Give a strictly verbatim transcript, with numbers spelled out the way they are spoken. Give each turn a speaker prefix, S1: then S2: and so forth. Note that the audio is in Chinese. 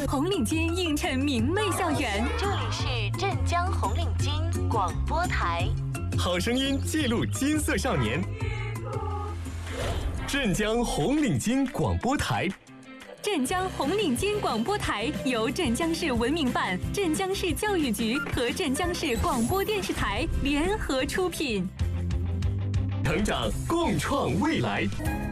S1: 红领巾映衬明媚校园。
S2: 这里是镇江红领巾广播台，
S3: 好声音记录金色少年。镇江红领巾广播台。
S1: 镇江红领巾广播台由镇江市文明办、镇江市教育局和镇江市广播电视台联合出品。
S3: 成长共创未来。